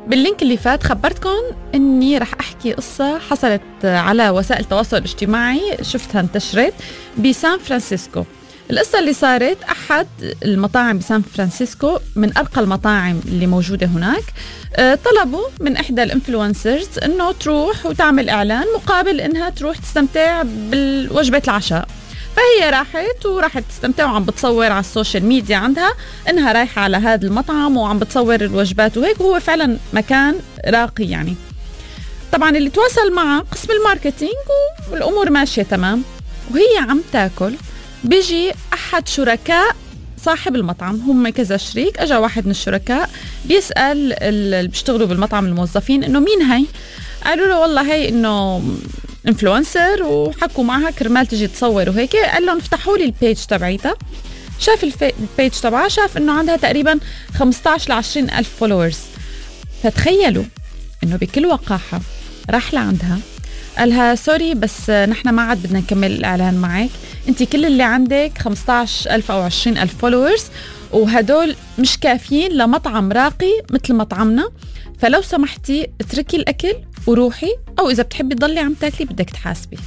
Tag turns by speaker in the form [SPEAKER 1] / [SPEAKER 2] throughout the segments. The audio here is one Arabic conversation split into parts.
[SPEAKER 1] باللينك اللي فات خبرتكم اني رح احكي قصة حصلت على وسائل التواصل الاجتماعي، شفتها انتشرت بسان فرانسيسكو. القصة اللي صارت أحد المطاعم بسان فرانسيسكو من أرقى المطاعم اللي موجودة هناك، طلبوا من إحدى الانفلونسرز إنه تروح وتعمل إعلان مقابل إنها تروح تستمتع بالوجبة العشاء. فهي راحت تستمتع وعم بتصور على السوشيال ميديا عندها إنها رايحة على هذا المطعم وعم بتصور الوجبات وهيك، وهو فعلا مكان راقي يعني. طبعا اللي تواصل مع قسم الماركتينج والأمور ماشية تمام، وهي عم تاكل بيجي أحد شركاء صاحب المطعم، هم كذا شريك، أجا واحد من الشركاء بيسأل اللي بيشتغلوا بالمطعم الموظفين إنه مين هي؟ قالوا له والله هي إنه انفلونسر، وحكوا معها كرمال تجي تصور وهيك. قال لهم افتحوا لي البيج تبعيتها. شاف البيج تبعها، شاف إنه عندها تقريبا 15 ل 20 ألف فولورز. فتخيلوا إنه بكل وقاحة راح لعندها قالها سوري بس نحن ما عاد بدنا نكمل الإعلان معك، انت كل اللي عندك 15,000 أو 20,000 فولورز، وهدول مش كافيين لمطعم راقي مثل مطعمنا، فلو سمحتي اتركي الأكل وروحي، أو إذا بتحبي تضلي عم تاكلي بدك تحاسبي.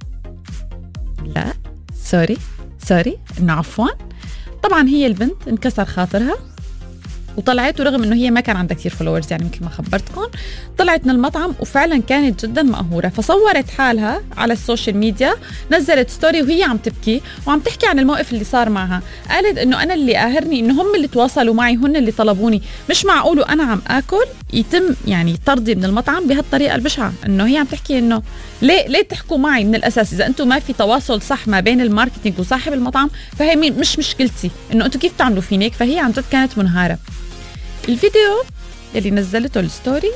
[SPEAKER 1] لا سوري إنه عفوا. طبعا هي البنت انكسر خاطرها وطلعت، ورغم انه هي ما كان عندها كثير فولورز يعني مثل ما خبرتكم، طلعت من المطعم وفعلا كانت جدا مقهوره. فصورت حالها على السوشيال ميديا، نزلت ستوري وهي عم تبكي وعم تحكي عن الموقف اللي صار معها. قالت انه انا اللي قاهرني انه هم اللي تواصلوا معي، هن اللي طلبوني، مش معقول وانا عم اكل يتم يعني طردي من المطعم بهالطريقه البشعه. انه هي عم تحكي انه ليه تحكوا معي من الاساس؟ اذا انتم ما في تواصل صح ما بين الماركتينج وصاحب المطعم فهي مش مشكلتي انه انتم كيف تعملوا فينيك. فهي عن جد كانت منهاره. الفيديو اللي نزلته الستوري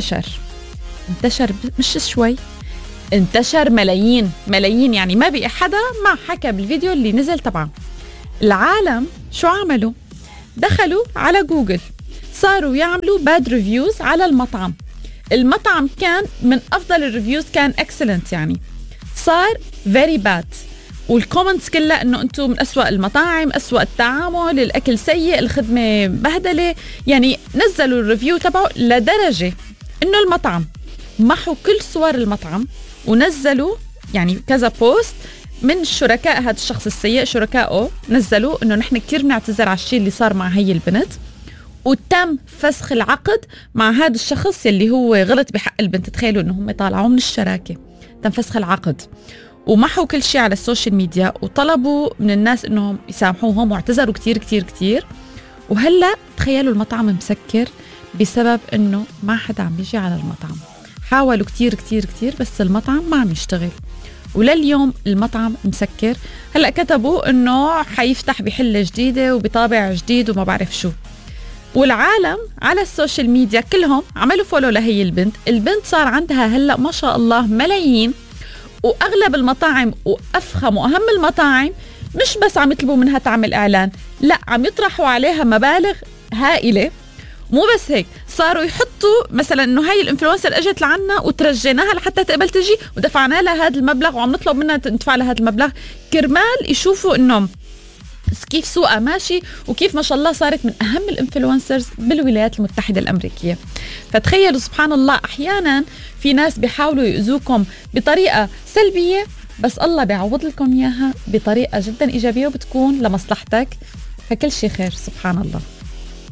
[SPEAKER 1] انتشر مش شوي، انتشر ملايين يعني. ما بقى حدا ما حكى بالفيديو اللي نزل طبعا. العالم شو عملوا؟ دخلوا على جوجل، صاروا يعملوا باد ريفيوز على المطعم كان من أفضل الريفيوز، كان excellent يعني، صار very bad. والكومنتس كلها انه انتم من أسوأ المطاعم، أسوأ التعامل، الاكل سيء، الخدمه بهدله. يعني نزلوا الريفيو تبعه لدرجه انه المطعم محوا كل صور المطعم، ونزلوا يعني كذا بوست من شركاء هذا الشخص السيء، شركائه نزلوا انه نحن كتير بنعتذر على الشيء اللي صار مع هي البنت، وتم فسخ العقد مع هذا الشخص يلي هو غلط بحق البنت. تخيلوا انه هم طالعوا من الشراكه، تم فسخ العقد ومحوا كل شيء على السوشيال ميديا، وطلبوا من الناس انهم يسامحوهم واعتذروا كتير كتير كتير. وهلا تخيلوا المطعم مسكر بسبب انه ما حدا عم يجي على المطعم. حاولوا كتير كتير كتير بس المطعم ما عم يشتغل، ولليوم المطعم مسكر. هلا كتبوا انه حيفتح بحلة جديدة وبطابع جديد وما بعرف شو. والعالم على السوشيال ميديا كلهم عملوا فولو لهي البنت صار عندها هلا ما شاء الله ملايين، واغلب المطاعم وافخم واهم المطاعم مش بس عم يطلبوا منها تعمل اعلان، لا عم يطرحوا عليها مبالغ هائله. مو بس هيك، صاروا يحطوا مثلا انه هاي الانفلونسر اجت لعنا وترجيناها لحتى تقبل تجي ودفعنا لها هذا المبلغ وعم نطلب منها ندفع لها هذا المبلغ، كرمال يشوفوا انه كيف سوقها ماشي وكيف ما شاء الله صارت من أهم الانفلونسرز بالولايات المتحدة الأمريكية. فتخيلوا سبحان الله، أحيانا في ناس بيحاولوا يؤذوكم بطريقة سلبية بس الله بيعوض لكم إياها بطريقة جدا إيجابية وبتكون لمصلحتك، فكل شيء خير سبحان الله.